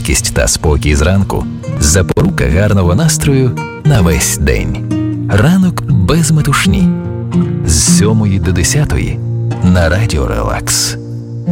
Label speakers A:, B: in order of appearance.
A: легкість та спокій зранку – запорука гарного настрою на весь день. Ранок без метушні. З 7 до 10 на Радіо Релакс.